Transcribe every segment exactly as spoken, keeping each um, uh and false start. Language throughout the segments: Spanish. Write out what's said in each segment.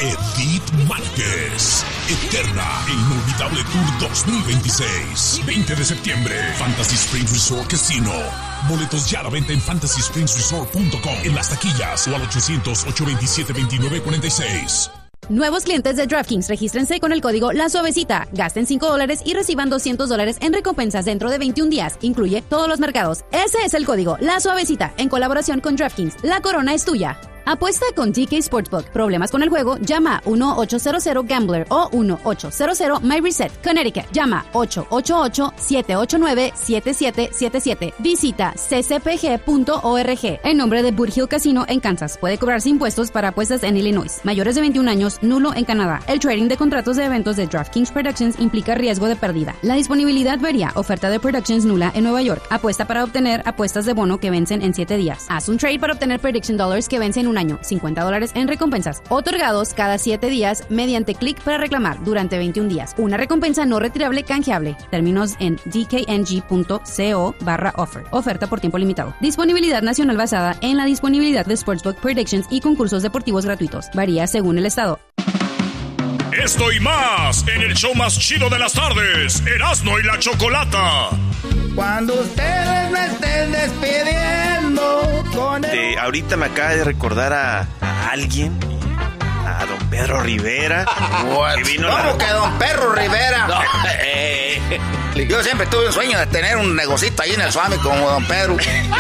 Edith Márquez. Eterna e Inolvidable Tour dos mil veintiséis. veinte de septiembre. Fantasy Springs Resort Casino. Boletos ya a la venta en fantasy springs resort punto com, en las taquillas o al ochocientos, ochocientos veintisiete, veintinueve cuarenta y seis. Nuevos clientes de DraftKings, regístrense con el código La Suavecita. Gasten cinco dólares y reciban doscientos dólares en recompensas dentro de veintiún días. Incluye todos los mercados. Ese es el código La Suavecita, en colaboración con DraftKings. La corona es tuya. Apuesta con D K Sportsbook. ¿Problemas con el juego? Llama a uno ocho cero cero Gambler o uno ocho cero cero My Reset. Connecticut. Llama ocho ocho ocho, siete ocho nueve, siete siete siete siete. Visita c c p g punto org. En nombre de Boot Hill Casino en Kansas. Puede cobrarse impuestos para apuestas en Illinois. Mayores de veintiún años, nulo en Canadá. El trading de contratos de eventos de DraftKings Productions implica riesgo de pérdida. La disponibilidad varía. Oferta de Productions nula en Nueva York. Apuesta para obtener apuestas de bono que vencen en siete días. Haz un trade para obtener Prediction Dollars que vencen en un año. cincuenta dólares en recompensas. Otorgados cada siete días mediante clic para reclamar durante veintiún días. Una recompensa no retirable canjeable. Términos en d k n g punto co barra offer. Oferta por tiempo limitado. Disponibilidad nacional basada en la disponibilidad de Sportsbook Predictions y concursos deportivos gratuitos. Varía según el estado. Esto y más en el show más chido de las tardes, Erasmo y la Chocolata. Cuando ustedes me estén despidiendo con el... De, ahorita me acaba de recordar a, a alguien, a don Pedro Rivera. Que vino ¿Cómo la... que don Pedro Rivera? No, eh, yo siempre tuve un sueño de tener un negocito ahí en el Suami como don Pedro.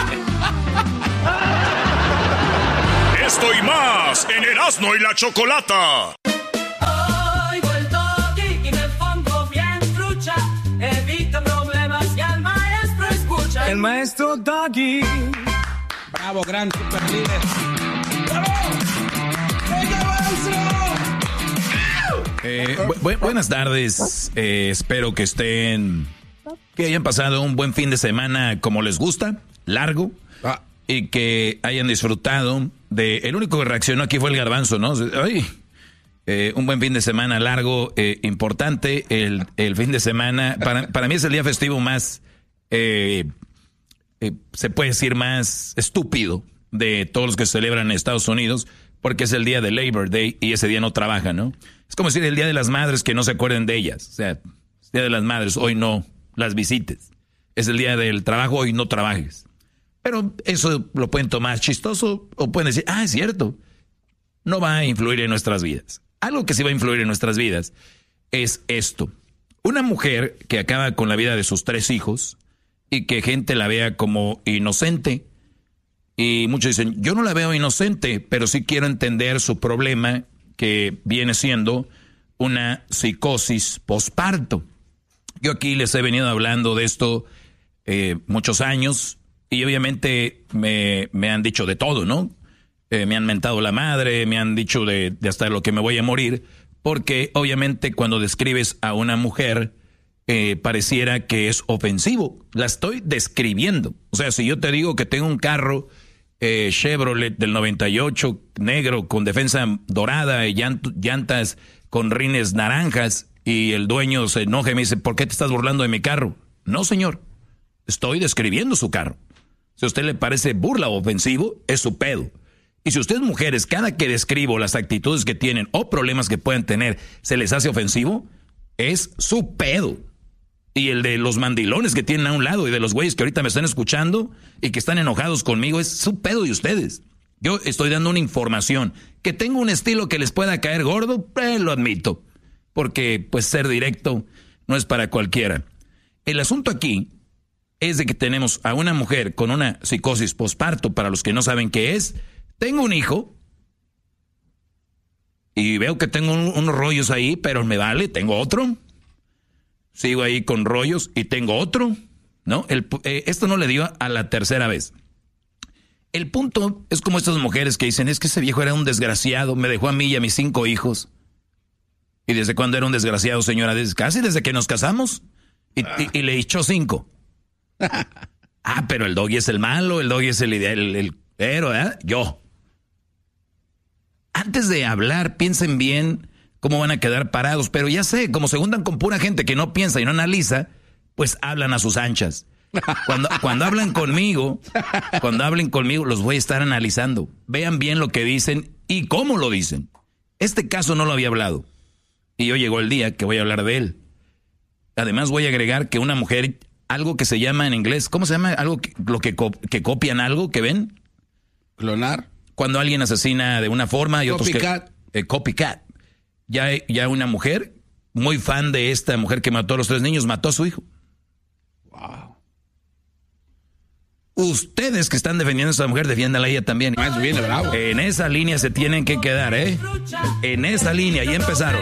Esto y más en Erasmo y la Chocolata. El maestro Doggy. Bravo, gran super líder. ¡Bravo! ¡Venga, maestro! Eh, bu- buenas tardes. Eh, espero que estén. Que hayan pasado un buen fin de semana como les gusta, largo. Ah. Y que hayan disfrutado de. El único que reaccionó aquí fue el Garbanzo, ¿no? Ay. Eh, un buen fin de semana largo, eh, importante. El, el fin de semana. Para, para mí es el día festivo más. Eh, Eh, se puede decir más estúpido de todos los que se celebran en Estados Unidos, porque es el día de Labor Day y ese día no trabajan, ¿no? Es como decir el día de las madres que no se acuerden de ellas. O sea, el día de las madres, hoy no las visites. Es el día del trabajo, hoy no trabajes. Pero eso lo pueden tomar chistoso o pueden decir, ah, es cierto. No va a influir en nuestras vidas. Algo que sí va a influir en nuestras vidas es esto. Una mujer que acaba con la vida de sus tres hijos y que gente la vea como inocente. Y muchos dicen, yo no la veo inocente, pero sí quiero entender su problema, que viene siendo una psicosis posparto. Yo aquí les he venido hablando de esto eh, muchos años, y obviamente me, me han dicho de todo, ¿no? Eh, me han mentado la madre, me han dicho de, de hasta lo que me voy a morir, porque obviamente cuando describes a una mujer... Eh, pareciera que es ofensivo. La estoy describiendo. O sea, si yo te digo que tengo un carro eh, Chevrolet del noventa y ocho, negro, con defensa dorada y llant- llantas con rines naranjas, y el dueño se enoja y me dice, ¿por qué te estás burlando de mi carro? No, señor. Estoy describiendo su carro. Si a usted le parece burla o ofensivo, es su pedo. Y si ustedes mujeres, cada que describo las actitudes que tienen o problemas que pueden tener, se les hace ofensivo, es su pedo. Y el de los mandilones que tienen a un lado y de los güeyes que ahorita me están escuchando y que están enojados conmigo, es su pedo de ustedes. Yo estoy dando una información. Que tengo un estilo que les pueda caer gordo, eh, lo admito. Porque pues ser directo no es para cualquiera. El asunto aquí es de que tenemos a una mujer con una psicosis posparto, para los que no saben qué es. Tengo un hijo y veo que tengo un, unos rollos ahí, pero me vale, tengo otro. Sigo ahí con rollos y tengo otro, ¿no? El, eh, esto no le dio a la tercera vez. El punto es como estas mujeres que dicen, es que ese viejo era un desgraciado, me dejó a mí y a mis cinco hijos. ¿Y desde cuándo era un desgraciado, señora? Desde, casi desde que nos casamos. Y, y, y le echó cinco. Ah, pero el doggy es el malo, el doggy es el ideal, el, el pero, ¿eh? Yo. Antes de hablar, piensen bien cómo van a quedar parados, pero ya sé, como se juntan con pura gente que no piensa y no analiza, pues hablan a sus anchas. Cuando, cuando hablan conmigo, cuando hablen conmigo, los voy a estar analizando. Vean bien lo que dicen y cómo lo dicen. Este caso no lo había hablado. Y hoy llegó el día que voy a hablar de él. Además voy a agregar que una mujer, algo que se llama en inglés, ¿cómo se llama? Algo que, lo que, que copian algo, que ven. Clonar. Cuando alguien asesina de una forma y otros que... Copycat. Eh, copycat. Ya, ya una mujer, muy fan de esta mujer que mató a los tres niños, mató a su hijo. Wow. Ustedes que están defendiendo a esa mujer, defiéndala a ella también. Maestro viene bravo. En esa línea se tienen que quedar, ¿eh? En esa línea, ya empezaron.